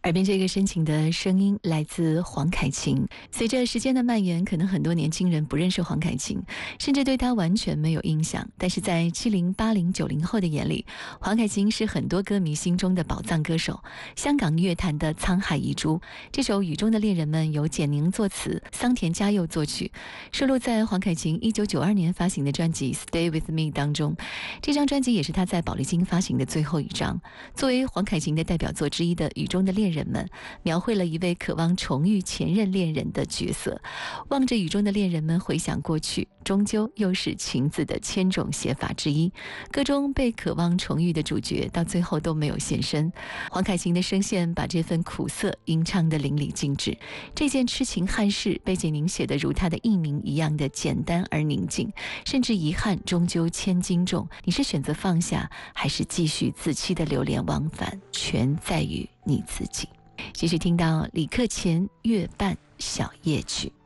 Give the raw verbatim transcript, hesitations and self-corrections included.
耳边这个深情的声音来自黄凯芹。随着时间的蔓延，可能很多年轻人不认识黄凯芹，甚至对他完全没有印象。但是在七零、八零、九零后的眼里，黄凯芹是很多歌迷心中的宝藏歌手，香港乐坛的沧海遗珠。这首《雨中的恋人们》由简宁作词，桑田佳佑作曲，收录在黄凯芹一九九二年发行的专辑《Stay With Me》当中。这张专辑也是他在宝丽金发行的最后一张。作为黄凯芹的代表作之一的《雨中的恋人们》，描绘了一位渴望重遇前任恋人的角色。望着雨中的恋人们回想过去，终究又是情字的千种写法之一。歌中被渴望重遇的主角到最后都没有现身，黄凯芹的声线把这份苦涩吟唱得淋漓尽致。这件痴情憾事被简宁写得如他的艺名一样的简单而宁静，甚至遗憾终究千斤重。你是选择放下，还是继续自欺的流连忘返，全在于你自己。继续听到李克勤《月半小夜曲》。